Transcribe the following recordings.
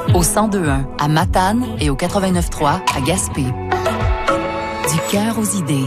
Au 102.1 à Matane et au 89.3 à Gaspé. Du cœur aux idées.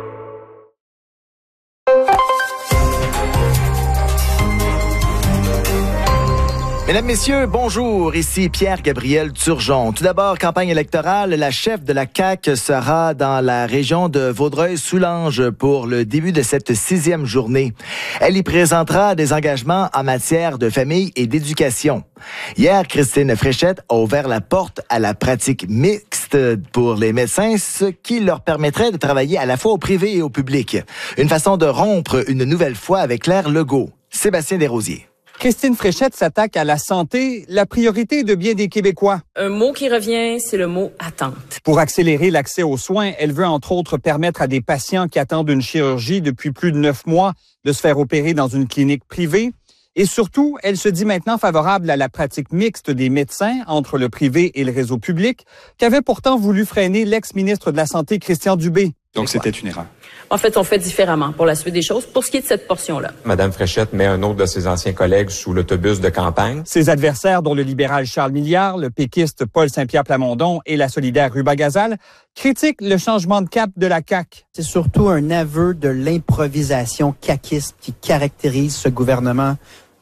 Mesdames, Messieurs, bonjour. Ici Pierre-Gabriel Turgeon. Tout d'abord, campagne électorale. La chef de la CAQ sera dans la région de Vaudreuil-Soulanges pour le début de cette 6e journée. Elle y présentera des engagements en matière de famille et d'éducation. Hier, Christine Fréchette a ouvert la porte à la pratique mixte pour les médecins, ce qui leur permettrait de travailler à la fois au privé et au public. Une façon de rompre une nouvelle fois avec Claire Legault. Sébastien Desrosiers. Christine Fréchette s'attaque à la santé, la priorité de bien des Québécois. Un mot qui revient, c'est le mot « attente ». Pour accélérer l'accès aux soins, elle veut entre autres permettre à des patients qui attendent une chirurgie depuis plus de 9 mois de se faire opérer dans une clinique privée. Et surtout, elle se dit maintenant favorable à la pratique mixte des médecins entre le privé et le réseau public, qu'avait pourtant voulu freiner l'ex-ministre de la Santé, Christian Dubé. Donc, c'était une erreur. En fait, on fait différemment pour la suite des choses. Pour ce qui est de cette portion-là. Madame Fréchette met un autre de ses anciens collègues sous l'autobus de campagne. Ses adversaires, dont le libéral Charles Milliard, le péquiste Paul Saint-Pierre Plamondon et la solidaire Ruba Gazal, critiquent le changement de cap de la CAQ. C'est surtout un aveu de l'improvisation caquiste qui caractérise ce gouvernement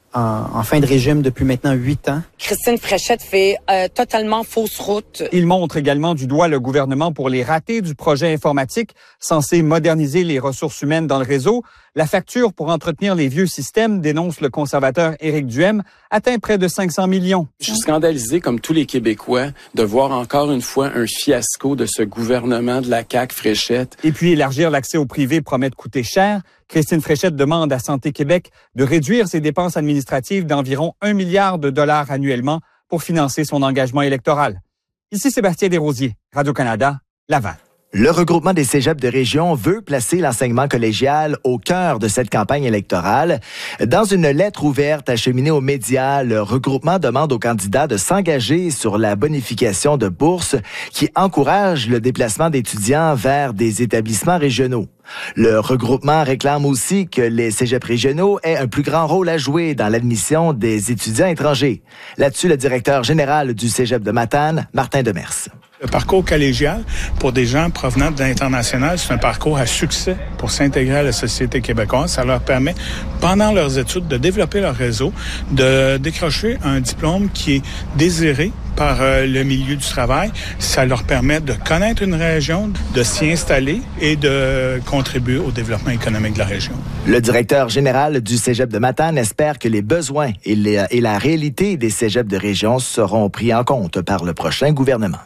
en fin de régime depuis maintenant 8 ans. Christine Fréchette fait totalement fausse route. Il montre également du doigt le gouvernement pour les ratés du projet informatique censé moderniser les ressources humaines dans le réseau. La facture pour entretenir les vieux systèmes, dénonce le conservateur Éric Duhem, atteint près de 500 millions. Je suis scandalisé, comme tous les Québécois, de voir encore une fois un fiasco de ce gouvernement de la CAQ Fréchette. Et puis élargir l'accès au privé promet de coûter cher. Christine Fréchette demande à Santé Québec de réduire ses dépenses administratives d'environ 1 milliard de dollars annuellement pour financer son engagement électoral. Ici Sébastien Desrosiers, Radio-Canada, Laval. Le regroupement des cégeps de région veut placer l'enseignement collégial au cœur de cette campagne électorale. Dans une lettre ouverte acheminée aux médias, le regroupement demande aux candidats de s'engager sur la bonification de bourses qui encourage le déplacement d'étudiants vers des établissements régionaux. Le regroupement réclame aussi que les cégeps régionaux aient un plus grand rôle à jouer dans l'admission des étudiants étrangers. Là-dessus, le directeur général du cégep de Matane, Martin Demers. Le parcours collégial, pour des gens provenant de l'international, c'est un parcours à succès pour s'intégrer à la société québécoise. Ça leur permet, pendant leurs études, de développer leur réseau, de décrocher un diplôme qui est désiré par le milieu du travail. Ça leur permet de connaître une région, de s'y installer et de contribuer au développement économique de la région. Le directeur général du cégep de Matane espère que les besoins et la réalité des cégeps de région seront pris en compte par le prochain gouvernement.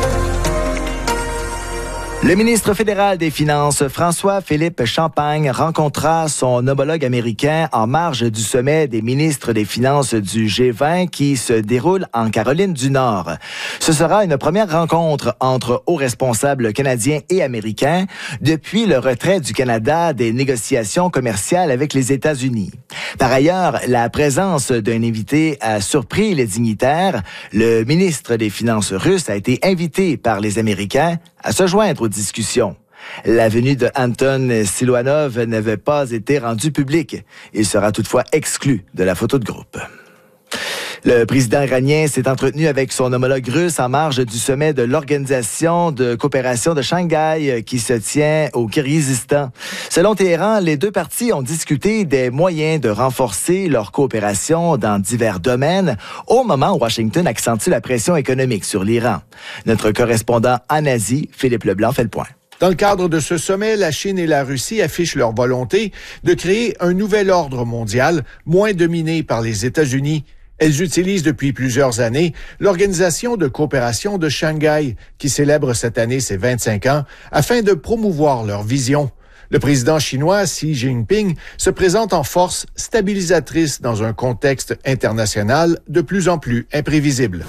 Le ministre fédéral des Finances, François-Philippe Champagne, rencontra son homologue américain en marge du sommet des ministres des Finances du G20 qui se déroule en Caroline du Nord. Ce sera une première rencontre entre hauts responsables canadiens et américains depuis le retrait du Canada des négociations commerciales avec les États-Unis. Par ailleurs, la présence d'un invité a surpris les dignitaires. Le ministre des Finances russe a été invité par les Américains à se joindre aux discussions. La venue de Anton Siluanov n'avait pas été rendue publique. Il sera toutefois exclu de la photo de groupe. Le président iranien s'est entretenu avec son homologue russe en marge du sommet de l'Organisation de coopération de Shanghai qui se tient au Kirghizistan. Selon Téhéran, les deux parties ont discuté des moyens de renforcer leur coopération dans divers domaines au moment où Washington accentue la pression économique sur l'Iran. Notre correspondant en Asie, Philippe Leblanc, fait le point. Dans le cadre de ce sommet, la Chine et la Russie affichent leur volonté de créer un nouvel ordre mondial, moins dominé par les États-Unis. Elles utilisent depuis plusieurs années l'Organisation de coopération de Shanghai, qui célèbre cette année ses 25 ans, afin de promouvoir leur vision. Le président chinois Xi Jinping se présente en force stabilisatrice dans un contexte international de plus en plus imprévisible.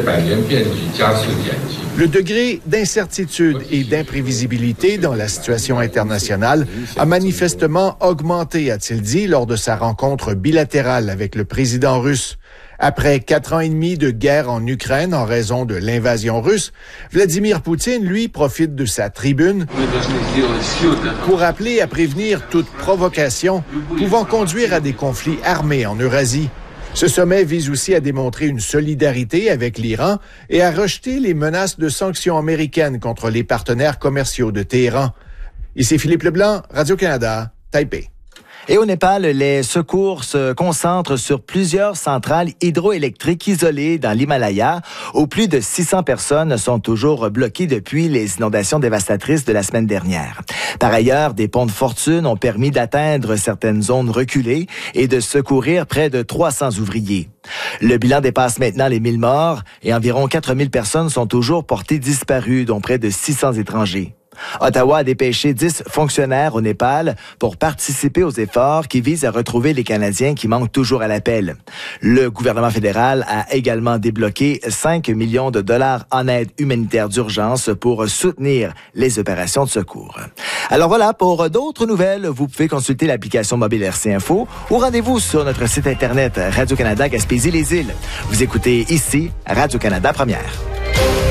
Le degré d'incertitude et d'imprévisibilité dans la situation internationale a manifestement augmenté, a-t-il dit, lors de sa rencontre bilatérale avec le président russe. Après 4 ans et demi de guerre en Ukraine en raison de l'invasion russe, Vladimir Poutine, lui, profite de sa tribune pour appeler à prévenir toute provocation pouvant conduire à des conflits armés en Eurasie. Ce sommet vise aussi à démontrer une solidarité avec l'Iran et à rejeter les menaces de sanctions américaines contre les partenaires commerciaux de Téhéran. Ici Philippe Leblanc, Radio-Canada, Taipei. Et au Népal, les secours se concentrent sur plusieurs centrales hydroélectriques isolées dans l'Himalaya, où plus de 600 personnes sont toujours bloquées depuis les inondations dévastatrices de la semaine dernière. Par ailleurs, des ponts de fortune ont permis d'atteindre certaines zones reculées et de secourir près de 300 ouvriers. Le bilan dépasse maintenant les 1000 morts et environ 4000 personnes sont toujours portées disparues, dont près de 600 étrangers. Ottawa a dépêché 10 fonctionnaires au Népal pour participer aux efforts qui visent à retrouver les Canadiens qui manquent toujours à l'appel. Le gouvernement fédéral a également débloqué 5 millions de dollars en aide humanitaire d'urgence pour soutenir les opérations de secours. Alors voilà, pour d'autres nouvelles, vous pouvez consulter l'application mobile RC Info ou rendez-vous sur notre site internet Radio-Canada Gaspésie-les-Îles. Vous écoutez ici Radio-Canada Première.